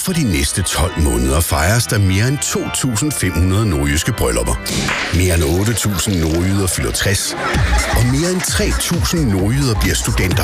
for de næste 12 måneder fejres der mere end 2.500 nordjyske bryllupper. Mere end 8.000 nordjyder fylder 60, og mere end 3.000 nordjyder bliver studenter.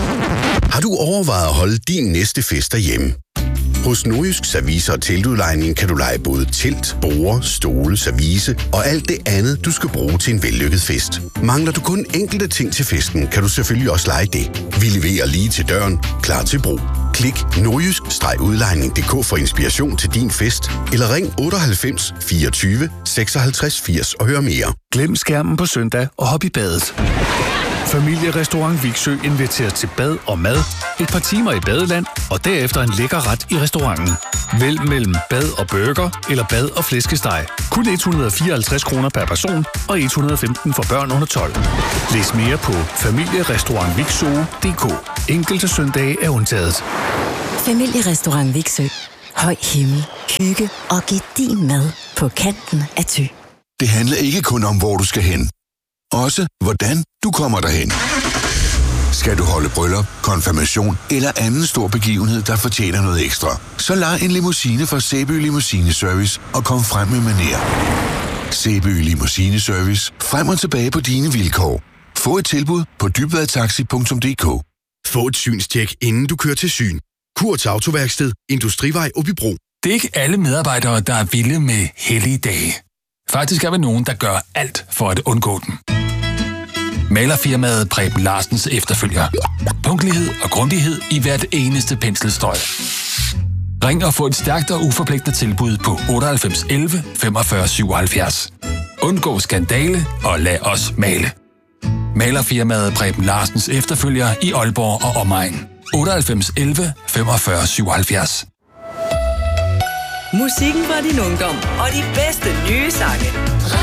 Har du overvejet at holde din næste fest derhjemme? Hos Nordjysk Service og Teltudlejning kan du leje både telt, borde, stole, service og alt det andet, du skal bruge til en vellykket fest. Mangler du kun enkelte ting til festen, kan du selvfølgelig også leje det. Vi leverer lige til døren, klar til brug. Klik nordjysk-udlejning.dk for inspiration til din fest, eller ring 98 24 56 80 og hør mere. Glem skærmen på søndag og hop i badet. Familierestaurant Viksø inviterer til bad og mad, et par timer i badeland og derefter en lækker ret i restauranten. Vælg mellem bad og burger eller bad og flæskesteg. Kun 154 kroner per person og 115 for børn under 12. Læs mere på familierestaurantviksø.dk. Enkelte søndage er undtaget. Familierestaurant Viksø. Høj himmel, hygge og gedigen mad på kanten af Thy. Det handler ikke kun om, hvor du skal hen. Også hvordan du kommer derhen. Skal du holde bryllup, konfirmation eller anden stor begivenhed, der fortjener noget ekstra, så lej en limousine fra Sæby Limousine Service og kom frem med manér. Sæby Limousine Service. Frem og tilbage på dine vilkår. Få et tilbud på dybvadtaxi.dk. Få et synstjek, inden du kører til syn. Kurts Autoværksted, Industrivej, Åbybro. Det er ikke alle medarbejdere, der er vilde med hellige dage. Faktisk er vi nogen, der gør alt for at undgå dem. Malerfirmaet Preben Larsens efterfølger. Punktlighed og grundighed i hvert eneste penselstrøg. Ring og få et stærkt og uforpligtende tilbud på 98 11 45 77. Undgå skandale og lad os male. Malerfirmaet Preben Larsens efterfølger i Aalborg og omegn. 98 11 45 77. Musikken fra din ungdom og de bedste nye sange.